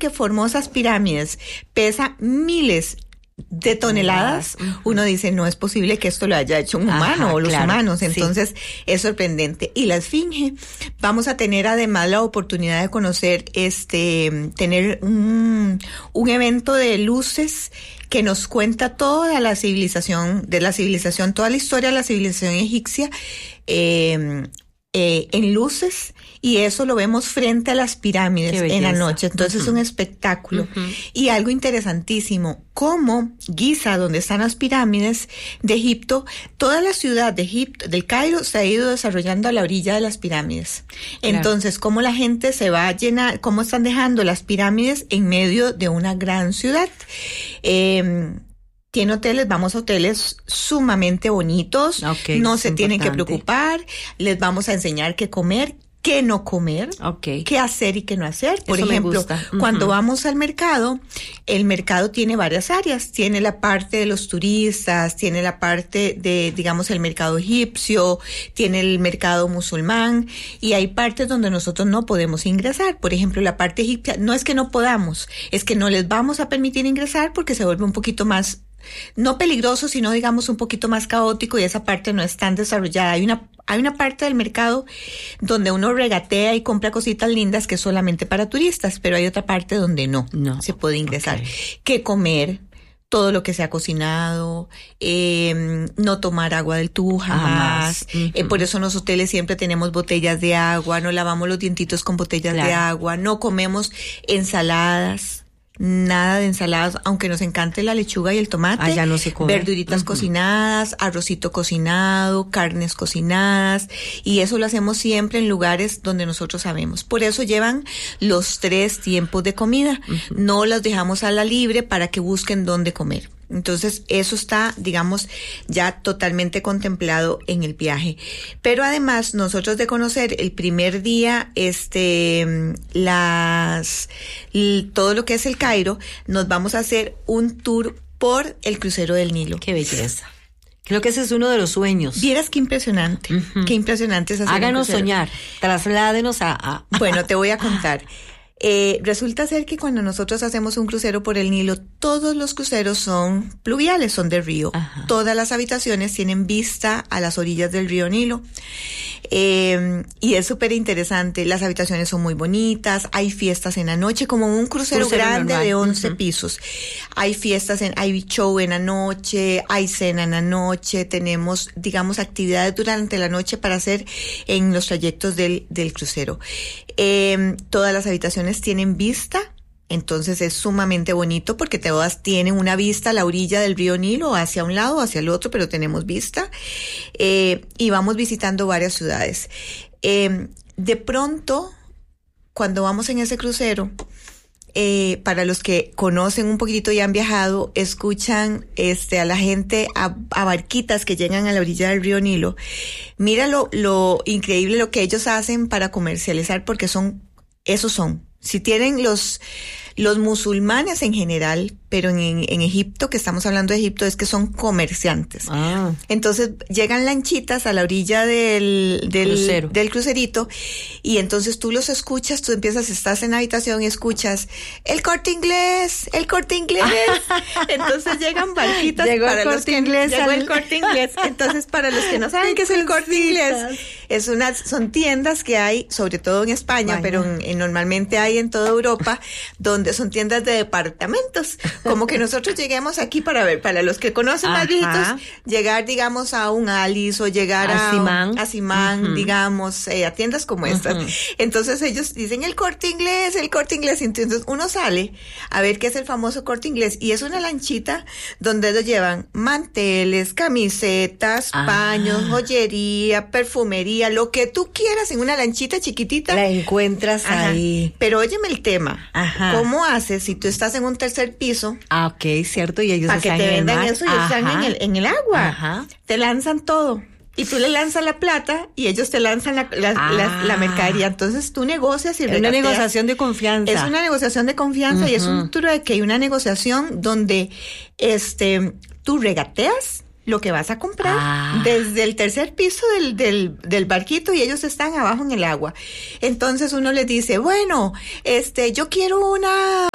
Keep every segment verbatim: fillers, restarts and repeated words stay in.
que formó esas pirámides pesa miles de toneladas, uno dice, no es posible que esto lo haya hecho un humano. Ajá, o los claro, humanos, entonces sí. Es sorprendente. Y la Esfinge, vamos a tener además la oportunidad de conocer, este, tener un, un evento de luces que nos cuenta toda la civilización, de la civilización, toda la historia de la civilización egipcia, eh, Eh, en luces, y eso lo vemos frente a las pirámides en la noche. Entonces uh-huh. es un espectáculo. Uh-huh. Y algo interesantísimo, como Giza, donde están las pirámides de Egipto, toda la ciudad de Egipto, del Cairo, se ha ido desarrollando a la orilla de las pirámides. Claro. Entonces, cómo la gente se va a llenar, cómo están dejando las pirámides en medio de una gran ciudad. Eh, Tiene hoteles, vamos a hoteles sumamente bonitos, okay, no se tienen que preocupar, les vamos a enseñar qué comer, qué no comer, okay. qué hacer y qué no hacer. Por Eso ejemplo, uh-huh. cuando vamos al mercado, el mercado tiene varias áreas, tiene la parte de los turistas, tiene la parte de, digamos, el mercado egipcio, tiene el mercado musulmán, y hay partes donde nosotros no podemos ingresar. Por ejemplo, la parte egipcia, no es que no podamos, es que no les vamos a permitir ingresar porque se vuelve un poquito más, no peligroso, sino digamos un poquito más caótico, y esa parte no es tan desarrollada. Hay una, hay una parte del mercado donde uno regatea y compra cositas lindas que es solamente para turistas, pero hay otra parte donde no, no. se puede ingresar. Okay. ¿Qué comer? Todo lo que se ha cocinado, eh, no tomar agua del tubo jamás. Uh-huh. Eh, por eso en los hoteles siempre tenemos botellas de agua, no lavamos los dientitos con botellas claro. de agua, no comemos ensaladas. Nada de ensaladas, aunque nos encante la lechuga y el tomate. Ah, ya no se come. Verduritas uh-huh. cocinadas, arrocito cocinado, carnes cocinadas, y eso lo hacemos siempre en lugares donde nosotros sabemos. Por eso llevan los tres tiempos de comida. Uh-huh. No las dejamos a la libre para que busquen dónde comer. Entonces, eso está, digamos, ya totalmente contemplado en el viaje. Pero además, nosotros de conocer el primer día, este, las, todo lo que es el Cairo, nos vamos a hacer un tour por el crucero del Nilo. ¡Qué belleza! Creo que ese es uno de los sueños. Vieras qué impresionante, uh-huh. qué impresionante es hacer Háganos un soñar, trasládenos a, a... Bueno, te voy a contar. Eh, resulta ser que cuando nosotros hacemos un crucero por el Nilo, todos los cruceros son pluviales, son de río. Ajá. Todas las habitaciones tienen vista a las orillas del río Nilo. Eh, y es súper interesante. Las habitaciones son muy bonitas, hay fiestas en la noche, como un crucero, crucero grande normal. De once uh-huh. pisos. Hay fiestas, en, hay show en la noche, hay cena en la noche, tenemos, digamos, actividades durante la noche para hacer en los trayectos del, del crucero. Eh, todas las habitaciones tienen vista, entonces es sumamente bonito porque todas tienen una vista a la orilla del río Nilo, hacia un lado o hacia el otro, pero tenemos vista, eh, y vamos visitando varias ciudades. Eh, de pronto, cuando vamos en ese crucero, eh, para los que conocen un poquitito y han viajado, escuchan este a la gente a, a barquitas que llegan a la orilla del río Nilo. Mira lo, lo increíble lo que ellos hacen para comercializar, porque son, esos son. Si tienen los, los musulmanes en general, pero en, en Egipto, que estamos hablando de Egipto, es que son comerciantes. Ah. Entonces llegan lanchitas a la orilla del, del, Crucero. del crucerito, y entonces tú los escuchas, tú empiezas, estás en la habitación y escuchas, el Corte Inglés, el Corte Inglés. Entonces llegan barquitas llegó para el los Corte que, Inglés. Llegó al... el Corte Inglés. Entonces, para los que no saben qué es el Corte Inglés, es una, son tiendas que hay, sobre todo en España, España. pero en, en, normalmente hay en toda Europa, donde son tiendas de departamentos. Como que nosotros lleguemos aquí para ver, para los que conocen más viejitos, llegar, digamos, a un Alice o llegar a, a Simán, a Simán uh-huh. digamos, eh, a tiendas como estas. Uh-huh. Entonces ellos dicen el Corte Inglés, el Corte Inglés. Entonces uno sale a ver qué es el famoso Corte Inglés, y es una lanchita donde ellos llevan manteles, camisetas, ah. paños, joyería, perfumería, lo que tú quieras en una lanchita chiquitita. La encuentras Ajá. ahí. Pero óyeme el tema. Ajá. ¿Cómo haces si tú estás en un tercer piso? Ah, ok, cierto, y ellos para que te vendan eso y ellos están en el, en el agua. Ajá. Te lanzan todo. Y tú le lanzas la plata y ellos te lanzan la, la, ah. la, la mercadería. Entonces tú negocias y regateas. Es una negociación de confianza. Es una negociación de confianza uh-huh. y es un trueque y una negociación donde este tú regateas lo que vas a comprar ah. desde el tercer piso del, del, del barquito, y ellos están abajo en el agua. Entonces uno les dice, bueno, este, yo quiero una,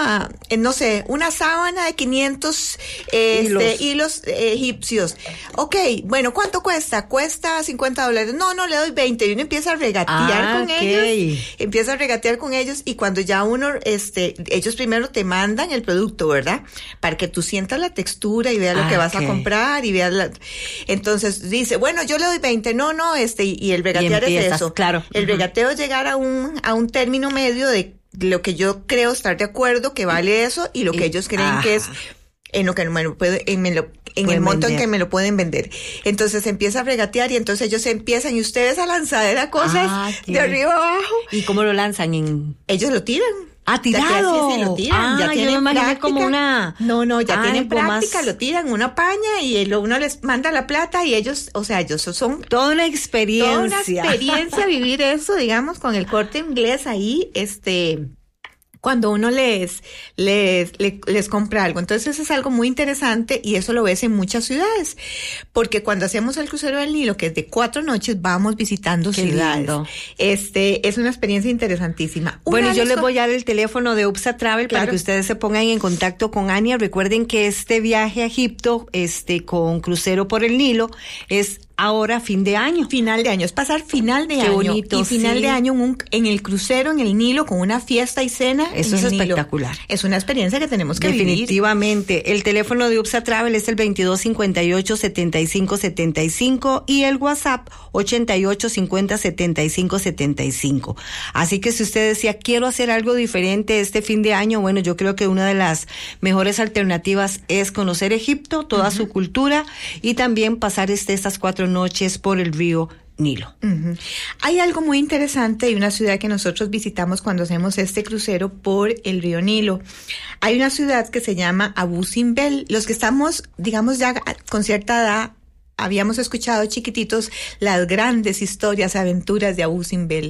eh, no sé, una sábana de quinientos eh, hilos, este, hilos eh, egipcios. Ok, bueno, ¿cuánto cuesta? Cuesta cincuenta dólares. No, no, le doy veinte. Y uno empieza a regatear ah, con okay. ellos. Empieza a regatear con ellos y cuando ya uno, este, ellos primero te mandan el producto, ¿verdad? Para que tú sientas la textura y veas ah, lo que vas okay. a comprar y veas la... Entonces dice, bueno, yo le doy veinte. No, no, este, y, y el regatear y empiezas, es eso. Claro. El uh-huh. regateo es llegar a un, a un término medio de lo que yo creo estar de acuerdo que vale eso y lo que ellos creen Ajá. que es en lo que me lo puede, en, me lo, en el monto vender. En que me lo pueden vender. Entonces empieza a regatear y entonces ellos empiezan y ustedes a lanzadera cosas ah, de arriba abajo. ¿Y cómo lo lanzan? En Ellos lo tiran. Ah, tirado. Sí, sí, lo tiran. Ah, ya yo me imaginé como una... No, no, ya Ay, tienen práctica, más... lo tiran, una paña y uno les manda la plata y ellos, o sea, ellos son... Toda una experiencia. Toda una experiencia vivir eso, digamos, con el Corte Inglés ahí, este... cuando uno les, les, les, les compra algo. Entonces es algo muy interesante y eso lo ves en muchas ciudades. Porque cuando hacemos el crucero del Nilo, que es de cuatro noches, vamos visitando Qué ciudades. Lindo. Este, es una experiencia interesantísima. Una bueno, yo les voy a dar el teléfono de UPSA Travel claro. para que ustedes se pongan en contacto con Ania. Recuerden que este viaje a Egipto, este, con crucero por el Nilo, es ahora fin de año. Final de año, es pasar final de Qué año. bonito, y final sí. de año en, un, en el crucero, en el Nilo, con una fiesta y cena. Eso es espectacular. Nilo. Es una experiencia que tenemos que Definitivamente. vivir. El teléfono de UPSA Travel es el veintidós cincuenta y ocho setenta y cinco setenta y cinco y el WhatsApp ochenta y ocho cincuenta setenta y cinco setenta y cinco. Así que si usted decía, quiero hacer algo diferente este fin de año, bueno, yo creo que una de las mejores alternativas es conocer Egipto, toda uh-huh. su cultura y también pasar este, estas cuatro noches por el río Nilo. Uh-huh. Hay algo muy interesante y una ciudad que nosotros visitamos cuando hacemos este crucero por el río Nilo. Hay una ciudad que se llama Abu Simbel. Los que estamos, digamos, ya con cierta edad, habíamos escuchado chiquititos las grandes historias, aventuras de Abu Simbel.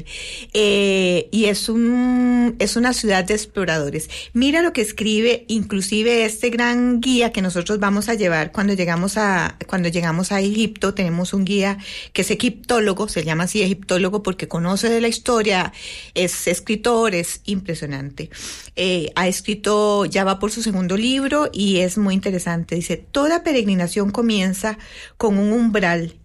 Eh, y es un, es una ciudad de exploradores. Mira lo que escribe, inclusive este gran guía que nosotros vamos a llevar cuando llegamos a, cuando llegamos a Egipto. Tenemos un guía que es egiptólogo, se llama así egiptólogo porque conoce de la historia, es escritor, es impresionante. Eh, ha escrito, ya va por su segundo libro y es muy interesante. Dice, toda peregrinación comienza con un umbral,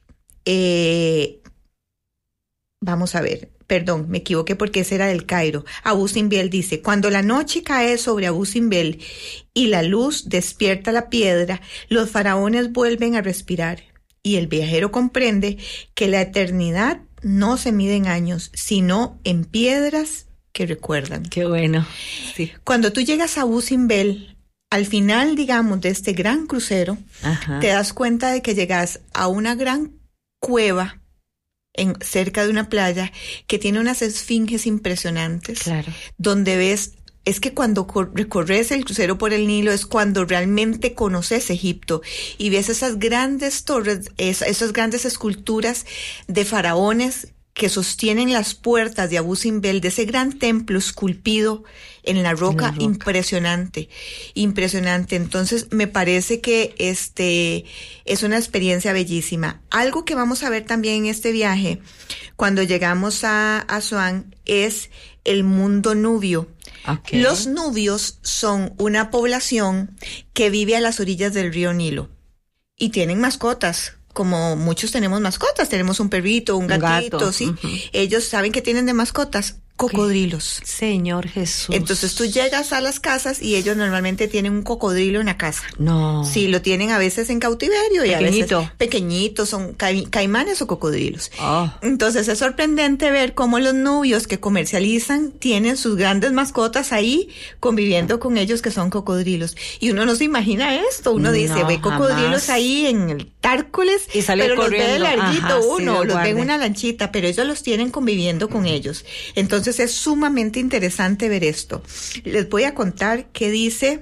eh, vamos a ver, perdón, me equivoqué porque ese era del Cairo. Abu Simbel dice, cuando la noche cae sobre Abu Simbel y la luz despierta la piedra, los faraones vuelven a respirar y el viajero comprende que la eternidad no se mide en años, sino en piedras que recuerdan. Qué bueno. Sí. Cuando tú llegas a Abu Simbel, al final, digamos, de este gran crucero, Ajá. te das cuenta de que llegas a una gran cueva en, cerca de una playa que tiene unas esfinges impresionantes. Claro. Donde ves, es que cuando recorres el crucero por el Nilo es cuando realmente conoces Egipto y ves esas grandes torres, es, esas grandes esculturas de faraones que sostienen las puertas de Abu Simbel, de ese gran templo esculpido en la roca, en la roca. impresionante, impresionante. Entonces, me parece que este es una experiencia bellísima. Algo que vamos a ver también en este viaje, cuando llegamos a Asuán, es el mundo nubio. Okay. Los nubios son una población que vive a las orillas del río Nilo y tienen mascotas. Como muchos tenemos mascotas, tenemos un perrito, un gatito, un gato. ¿Sí? Uh-huh. Ellos saben que tienen de mascotas cocodrilos. ¿Qué? Señor Jesús. Entonces tú llegas a las casas y ellos normalmente tienen un cocodrilo en la casa. No. Sí, lo tienen a veces en cautiverio Pequeñito. y a veces pequeñitos, son ca- caimanes o cocodrilos. Oh. Entonces es sorprendente ver cómo los nubios que comercializan tienen sus grandes mascotas ahí conviviendo con ellos que son cocodrilos. Y uno no se imagina esto, uno no, dice, ve cocodrilos jamás. ahí en el Tárcoles, y sale pero corriendo. los ve de larguito. Ajá, uno, sí, los guarde. ve en una lanchita, pero ellos los tienen conviviendo con ellos. Entonces es sumamente interesante ver esto. Les voy a contar qué dice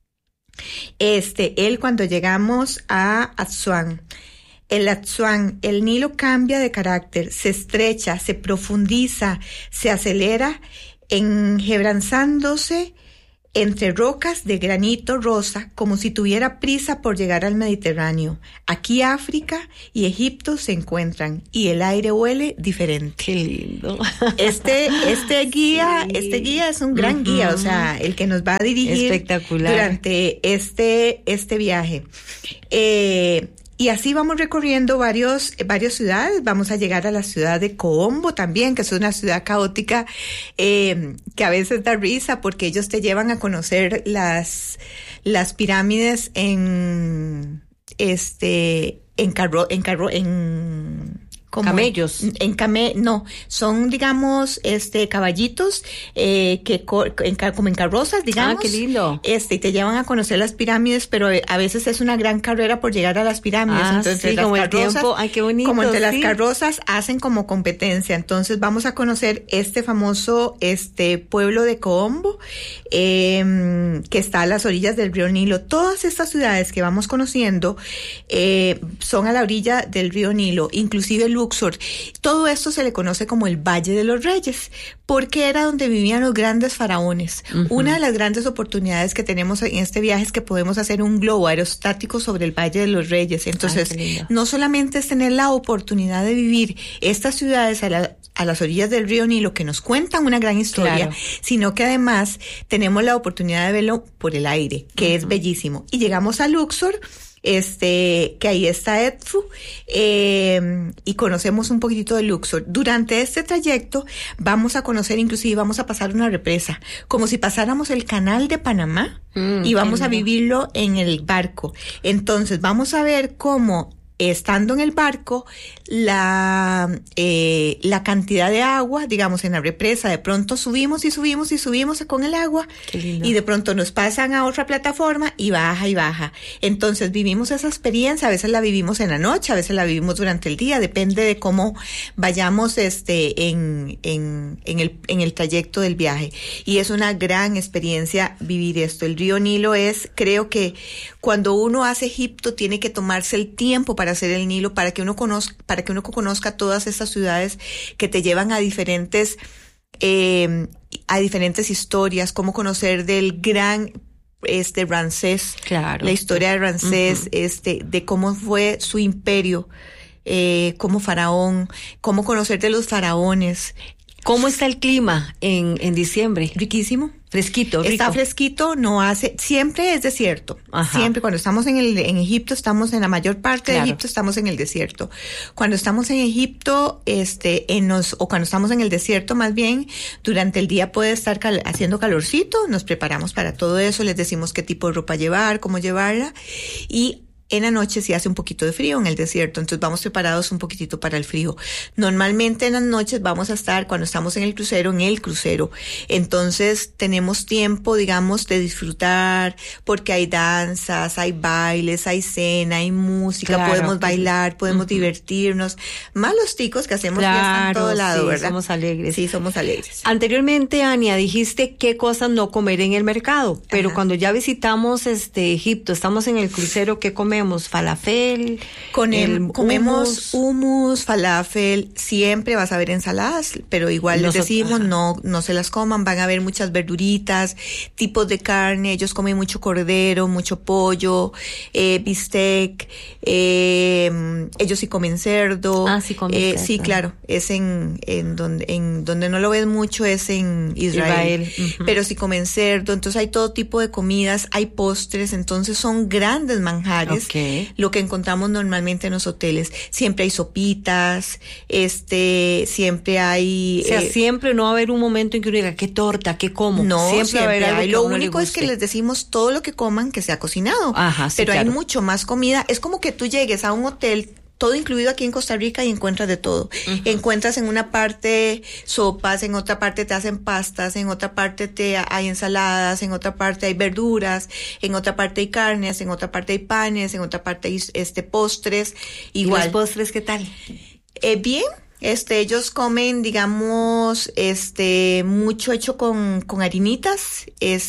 este él cuando llegamos a Asuán. El Asuán, el Nilo cambia de carácter, se estrecha, se profundiza, se acelera, enjebranzándose entre rocas de granito rosa, como si tuviera prisa por llegar al Mediterráneo. Aquí África y Egipto se encuentran y el aire huele diferente. Qué lindo. Este, este guía, sí. este guía es un gran uh-huh. guía, o sea, el que nos va a dirigir espectacular durante este, este viaje. Eh, Y así vamos recorriendo varios, varias ciudades. Vamos a llegar a la ciudad de Coombo también, que es una ciudad caótica, eh, que a veces da risa porque ellos te llevan a conocer las, las pirámides en, este, en carro, en carro, en, como camellos. En, en came, no, son, digamos, este, caballitos, eh, que, en, como en carrozas, digamos. Ah, qué lindo. Este, y te llevan a conocer las pirámides, pero a veces es una gran carrera por llegar a las pirámides. Ah, entonces, sí, las como carrozas, el tiempo, ay, qué bonito. Como entre sí. las carrozas hacen como competencia. Entonces, vamos a conocer este famoso, este, pueblo de Coombo, eh, que está a las orillas del río Nilo. Todas estas ciudades que vamos conociendo, eh, son a la orilla del río Nilo, inclusive Luxor. Todo esto se le conoce como el Valle de los Reyes, porque era donde vivían los grandes faraones. Uh-huh. Una de las grandes oportunidades que tenemos en este viaje es que podemos hacer un globo aerostático sobre el Valle de los Reyes. Entonces, ay, no solamente es tener la oportunidad de vivir estas ciudades a, la, a las orillas del río Nilo, que nos cuentan una gran historia, claro, sino que además tenemos la oportunidad de verlo por el aire, que uh-huh. es bellísimo. Y llegamos a Luxor, este, que ahí está Edfu, eh, y conocemos un poquitito de Luxor. Durante este trayecto vamos a conocer, inclusive vamos a pasar una represa, como si pasáramos el canal de Panamá, mm, y vamos a vivirlo en el barco. Entonces vamos a ver cómo, estando en el barco, la eh, la cantidad de agua, digamos, en la represa, de pronto subimos y subimos y subimos con el agua, y de pronto nos pasan a otra plataforma y baja y baja. Entonces vivimos esa experiencia, a veces la vivimos en la noche, a veces la vivimos durante el día, depende de cómo vayamos este en en en el en el trayecto del viaje. Y es una gran experiencia vivir esto. El río Nilo es, creo que cuando uno hace Egipto tiene que tomarse el tiempo para hacer el Nilo, para que uno conozca, para que uno conozca todas estas ciudades que te llevan a diferentes, eh, a diferentes historias, cómo conocer del gran, este, Ramsés, claro, la historia de Ramsés, uh-huh. este, de cómo fue su imperio, eh, como faraón, cómo conocer de los faraones. ¿Cómo está el clima en, en diciembre? Riquísimo. Fresquito, rico. Está fresquito, no hace, siempre es desierto. Ajá. Siempre, cuando estamos en el, en Egipto, estamos en la mayor parte claro. de Egipto, estamos en el desierto. Cuando estamos en Egipto, este, en los, o cuando estamos en el desierto más bien, durante el día puede estar cal, haciendo calorcito, nos preparamos para todo eso, les decimos qué tipo de ropa llevar, cómo llevarla, y en la noche sí hace un poquito de frío en el desierto, entonces vamos preparados un poquitito para el frío. Normalmente en las noches vamos a estar, cuando estamos en el crucero, en el crucero. Entonces tenemos tiempo, digamos, de disfrutar, porque hay danzas, hay bailes, hay cena, hay música, claro, podemos bailar, podemos uh-huh. divertirnos. Más los ticos que hacemos claro, fiesta en todo lado, sí, ¿verdad? Somos alegres. Sí, somos alegres. Anteriormente, Ania, dijiste qué cosas no comer en el mercado, pero ajá. cuando ya visitamos este Egipto, estamos en el crucero, ¿qué comemos? Falafel, con el, comemos hummus, falafel, siempre vas a ver ensaladas, pero igual Nosotros, les decimos, ajá. no, no se las coman, van a ver muchas verduritas, tipos de carne, ellos comen mucho cordero, mucho pollo, eh, bistec, eh, ellos sí comen cerdo. Ah, sí comen eh, cerdo. Sí, claro, es en, en donde, en donde no lo ves mucho es en Israel, Israel. Uh-huh. Pero sí comen cerdo, entonces hay todo tipo de comidas, hay postres, entonces son grandes manjares. Okay. Lo que encontramos normalmente en los hoteles. Siempre hay sopitas, este, siempre hay... O sea, eh, siempre no va a haber un momento en que uno diga, ¿qué torta? ¿Qué como? No, siempre, siempre va a haber algo. hay. Lo único es que les decimos todo lo que coman que sea cocinado. Ajá, sí, pero claro. hay mucho más comida. Es como que tú llegues a un hotel, todo incluido aquí en Costa Rica, y encuentras de todo. Uh-huh. Encuentras en una parte sopas, en otra parte te hacen pastas, en otra parte te hay ensaladas, en otra parte hay verduras, en otra parte hay carnes, en otra parte hay panes, en otra parte hay este postres. Igual. ¿Y los postres qué tal? Eh, bien. Este, ellos comen, digamos, este, mucho hecho con, con harinitas,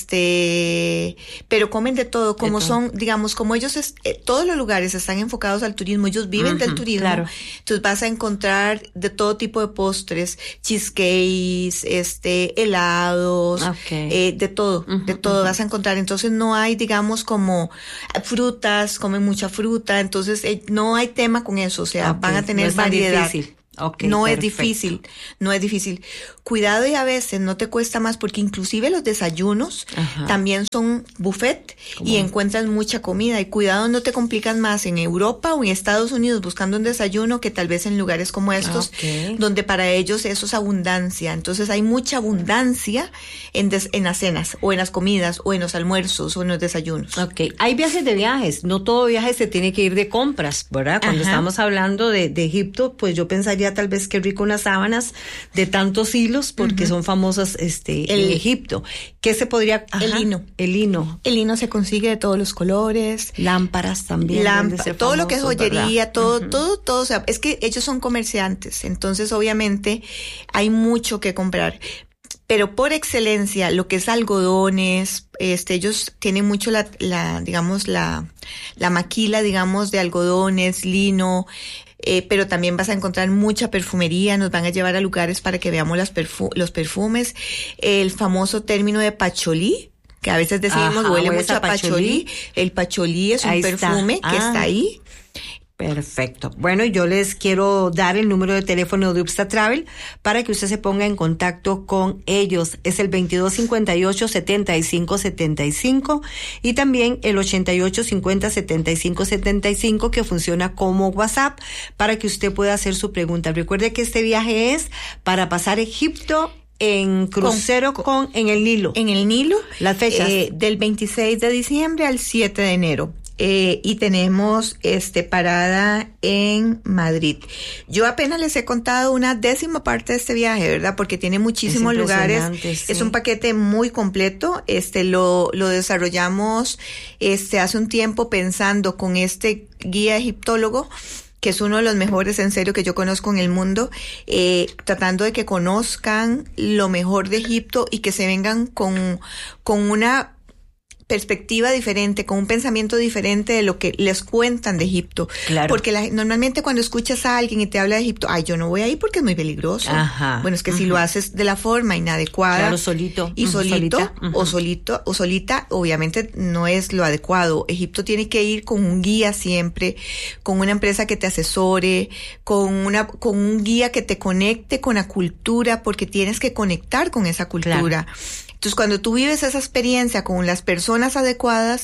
este, pero comen de todo, como de todo. Son, digamos, como ellos, es, eh, todos los lugares están enfocados al turismo, ellos viven uh-huh, del turismo, claro. Entonces vas a encontrar de todo tipo de postres, cheesecakes, este, helados, okay. eh, de todo, uh-huh, de todo uh-huh. vas a encontrar, entonces no hay, digamos, como frutas, comen mucha fruta, entonces eh, no hay tema con eso, o sea, okay. van a tener no variedad. Difícil. Okay, no perfecto. es difícil, no es difícil. Cuidado y a veces no te cuesta más porque inclusive los desayunos Ajá. también son buffet y encuentras mucha comida y cuidado no te complican más en Europa o en Estados Unidos buscando un desayuno que tal vez en lugares como estos okay. donde para ellos eso es abundancia. Entonces hay mucha abundancia en, des, en las cenas o en las comidas o en los almuerzos o en los desayunos. Okay. Hay viajes de viajes, no todo viaje se tiene que ir de compras, ¿verdad? Cuando Ajá. estamos hablando de, de Egipto, pues yo pensaría tal vez que rico unas sábanas de tantos hilos porque uh-huh. son famosas este el, en Egipto. ¿Qué se podría? Ajá, el lino. El lino. El lino se consigue de todos los colores. Lámparas también. Lámparas, todo famosos, lo que es joyería, ¿verdad? todo, uh-huh. todo, todo. O sea, es que ellos son comerciantes, entonces obviamente hay mucho que comprar. Pero por excelencia, lo que es algodones, este, ellos tienen mucho la, la, digamos, la, la maquila, digamos, de algodones, lino, eh, pero también vas a encontrar mucha perfumería, nos van a llevar a lugares para que veamos las perfu- los perfumes, el famoso término de pacholí, que a veces decimos Ajá, huele mucho a pacholí. pacholí, el pacholí es un ahí perfume está. que ah. está ahí. Perfecto. Bueno, yo les quiero dar el número de teléfono de Upsta Travel para que usted se ponga en contacto con ellos. Es el veintidós cincuenta y ocho, setenta y cinco setenta y cinco y también el ochenta y ocho cincuenta setenta y cinco setenta y cinco que funciona como WhatsApp para que usted pueda hacer su pregunta. Recuerde que este viaje es para pasar Egipto en crucero con, con en el Nilo. En el Nilo. Las fechas. Eh, del veintiséis de diciembre al siete de enero. Eh, y tenemos este parada en Madrid. Yo apenas les he contado una décima parte de este viaje, ¿verdad? Porque tiene muchísimos lugares. Sí. Es un paquete muy completo. Este lo lo desarrollamos este hace un tiempo pensando con este guía egiptólogo, que es uno de los mejores en serio que yo conozco en el mundo, eh, tratando de que conozcan lo mejor de Egipto y que se vengan con con una perspectiva diferente, con un pensamiento diferente de lo que les cuentan de Egipto. Claro. Porque la, normalmente cuando escuchas a alguien y te habla de Egipto, ay, yo no voy ahí porque es muy peligroso. Ajá. Bueno, es que uh-huh. si lo haces de la forma inadecuada. Claro, solito. Y uh-huh. solito, uh-huh. o solito, o solita, obviamente no es lo adecuado. Egipto tiene que ir con un guía siempre, con una empresa que te asesore, con una, con un guía que te conecte con la cultura, porque tienes que conectar con esa cultura. Claro. Entonces, cuando tú vives esa experiencia con las personas adecuadas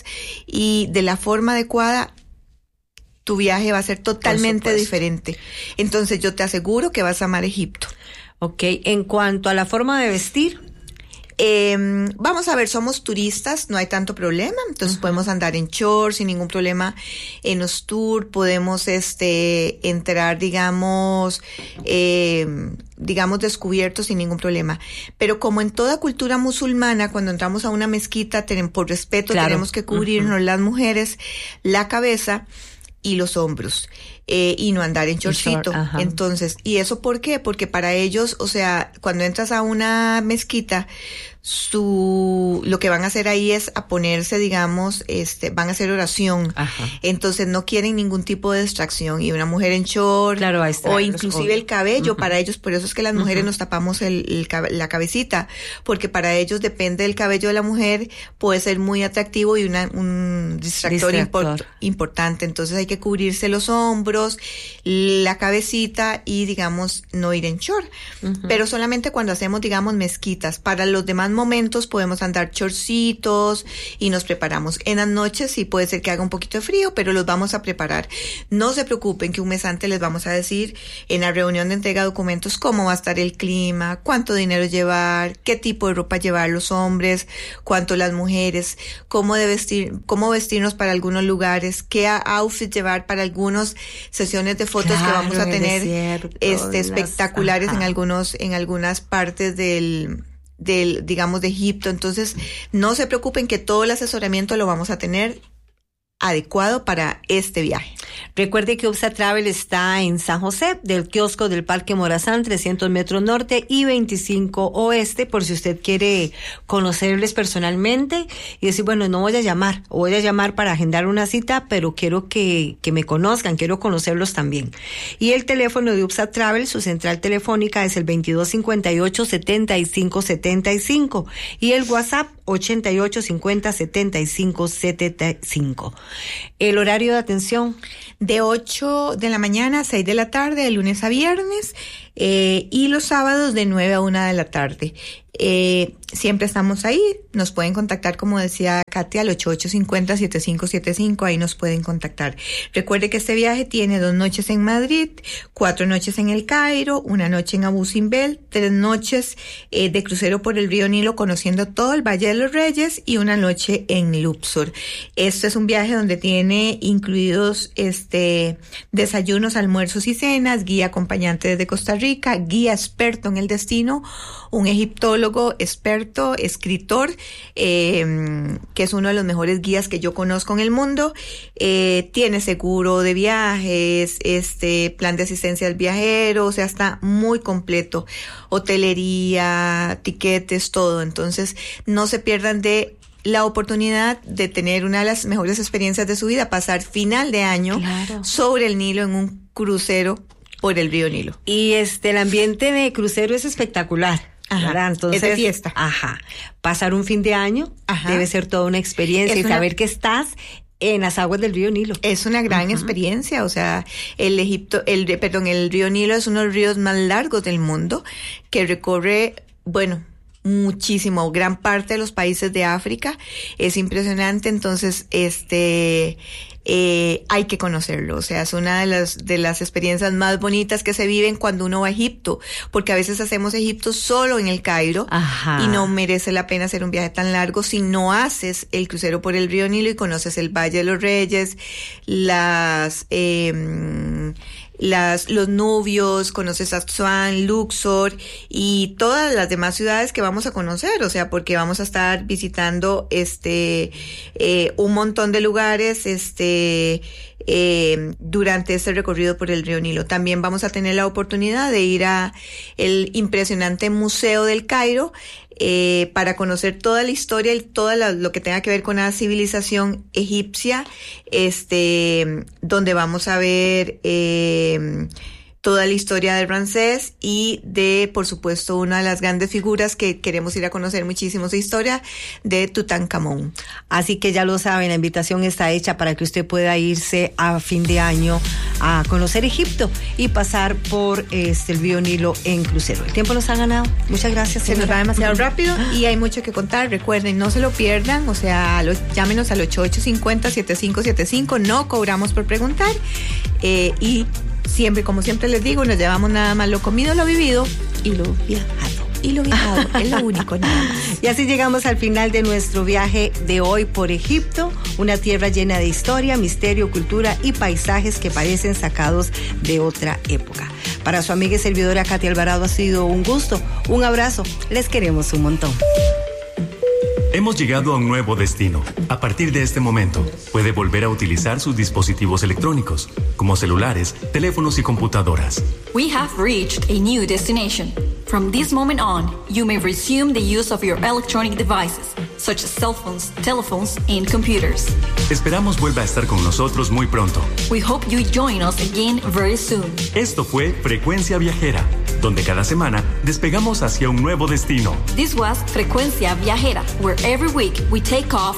y de la forma adecuada, tu viaje va a ser totalmente diferente. Entonces, yo te aseguro que vas a amar Egipto. Ok, en cuanto a la forma de vestir, Eh, vamos a ver, somos turistas, no hay tanto problema, entonces uh-huh. podemos andar en shorts sin ningún problema en los tours, podemos este entrar, digamos, eh, digamos descubiertos sin ningún problema. Pero como en toda cultura musulmana, cuando entramos a una mezquita, tenemos, por respeto, claro. tenemos que cubrirnos uh-huh. las mujeres la cabeza y los hombros. Eh, y no andar en shortcito. Short, entonces, ¿y eso por qué? Porque para ellos, o sea, cuando entras a una mezquita, su, lo que van a hacer ahí es a ponerse, digamos, este, van a hacer oración. Ajá. Entonces no quieren ningún tipo de distracción. Y una mujer en short, claro, ahí está, o inclusive el cabello, uh-huh. para ellos, por eso es que las mujeres uh-huh. nos tapamos el, el, la cabecita, porque para ellos depende del cabello de la mujer, puede ser muy atractivo y una, un distractor, distractor. Import, importante. Entonces hay que cubrirse los hombros, la cabecita y digamos no ir en short, uh-huh. pero solamente cuando hacemos digamos mezquitas. Para los demás momentos podemos andar shortcitos y nos preparamos. En las noches sí puede ser que haga un poquito de frío, pero los vamos a preparar. No se preocupen que un mes antes les vamos a decir en la reunión de entrega de documentos cómo va a estar el clima, cuánto dinero llevar, qué tipo de ropa llevar los hombres, cuánto las mujeres, cómo de vestir, cómo vestirnos para algunos lugares, qué outfit llevar para algunos sesiones de fotos claro, que vamos a tener desierto, este espectaculares las, en algunos en algunas partes del del digamos de Egipto. Entonces, no se preocupen que todo el asesoramiento lo vamos a tener adecuado para este viaje. Recuerde que UPSA Travel está en San José, del kiosco del Parque Morazán, trescientos metros norte y veinticinco oeste, por si usted quiere conocerles personalmente y decir, bueno, no voy a llamar, o voy a llamar para agendar una cita, pero quiero que, que me conozcan, quiero conocerlos también. Y el teléfono de UPSA Travel, su central telefónica es el veintidós cincuenta y ocho, setenta y cinco setenta y cinco y el WhatsApp ochenta y ocho cincuenta setenta y cinco setenta y cinco. El horario de atención de ocho de la mañana a seis de la tarde, de lunes a viernes, eh, y los sábados de nueve a una de la tarde. Eh, siempre estamos ahí, nos pueden contactar, como decía Katia, al ocho ocho cinco cero, siete cinco siete cinco, ahí nos pueden contactar. Recuerde que este viaje tiene dos noches en Madrid, cuatro noches en El Cairo, una noche en Abu Simbel, tres noches eh, de crucero por el río Nilo conociendo todo el Valle de los Reyes y una noche en Luxor. Esto es un viaje donde tiene incluidos este desayunos, almuerzos y cenas, guía acompañante desde Costa Rica, guía experto en el destino, un egiptólogo experto, escritor, eh, que es uno de los mejores guías que yo conozco en el mundo. Eh, tiene seguro de viajes, este plan de asistencia al viajero, o sea, está muy completo. Hotelería, tiquetes, todo. Entonces, no se pierdan de la oportunidad de tener una de las mejores experiencias de su vida, pasar final de año claro. sobre el Nilo en un crucero por el río Nilo. Y este el ambiente de crucero es espectacular. Ajá, entonces, es de fiesta. Ajá. Pasar un fin de año Ajá. debe ser toda una experiencia es y una... saber que estás en las aguas del río Nilo. Es una gran uh-huh. experiencia, o sea, el Egipto, el perdón, el río Nilo es uno de los ríos más largos del mundo que recorre, bueno, muchísimo, gran parte de los países de África. Es impresionante, entonces, este, eh, hay que conocerlo. O sea, es una de las, de las experiencias más bonitas que se viven cuando uno va a Egipto, porque a veces hacemos Egipto solo en el Cairo Ajá. y no merece la pena hacer un viaje tan largo si no haces el crucero por el río Nilo y conoces el Valle de los Reyes, las, eh, las, los Nubios, conoces Asuán, Luxor y todas las demás ciudades que vamos a conocer, o sea, porque vamos a estar visitando este, eh, un montón de lugares, este, eh, durante este recorrido por el río Nilo. También vamos a tener la oportunidad de ir a el impresionante Museo del Cairo, Eh, para conocer toda la historia y todo lo que tenga que ver con la civilización egipcia, este, donde vamos a ver eh, toda la historia de Ramsés y de, por supuesto, una de las grandes figuras que queremos ir a conocer muchísimo su historia, de Tutankamón. Así que ya lo saben, la invitación está hecha para que usted pueda irse a fin de año a conocer Egipto y pasar por este, el río Nilo en crucero. El tiempo nos ha ganado. Muchas gracias. Se nos va demasiado rápido y hay mucho que contar. Recuerden, no se lo pierdan, o sea, lo, llámenos al ocho ocho cinco cero, siete cinco siete cinco, no cobramos por preguntar eh, y siempre, como siempre les digo, nos llevamos nada más lo comido, lo vivido y lo viajado. Y lo viajado, es lo único nada más. Y así llegamos al final de nuestro viaje de hoy por Egipto, una tierra llena de historia, misterio, cultura y paisajes que parecen sacados de otra época. Para su amiga y servidora Katia Alvarado ha sido un gusto, un abrazo, les queremos un montón. Hemos llegado a un nuevo destino. A partir de este momento, puede volver a utilizar sus dispositivos electrónicos, como celulares, teléfonos y computadoras. We have reached a new destination. From this moment on, you may resume the use of your electronic devices, such as cell phones, telephones, and computers. Esperamos vuelva a estar con nosotros muy pronto. We hope you join us again very soon. Esto fue Frecuencia Viajera, donde cada semana despegamos hacia un nuevo destino. This was Frecuencia Viajera, where every week we take off